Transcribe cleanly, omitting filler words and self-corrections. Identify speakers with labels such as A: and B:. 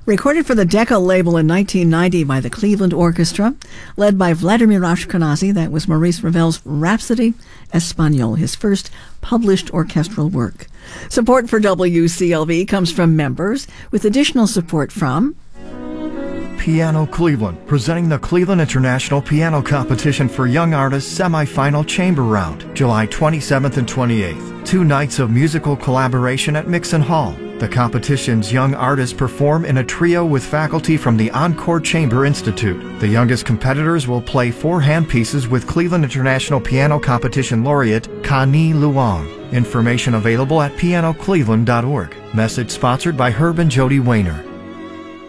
A: Recorded for the Decca label in 1990 by the Cleveland Orchestra, led by Vladimir Ashkenazy, that was Maurice Ravel's Rhapsody Espagnole, his first published orchestral work. Support for WCLV comes from members, with additional support from
B: Piano Cleveland, presenting the Cleveland International Piano Competition for Young Artists Semifinal Chamber Round, July 27th and 28th. 2 nights of musical collaboration at Mixon Hall. The competition's young artists perform in a trio with faculty from the Encore Chamber Institute. The youngest competitors will play 4 handpieces with Cleveland International Piano Competition laureate Connie Luong. Information available at pianocleveland.org. Message sponsored by Herb and Jody Wayner.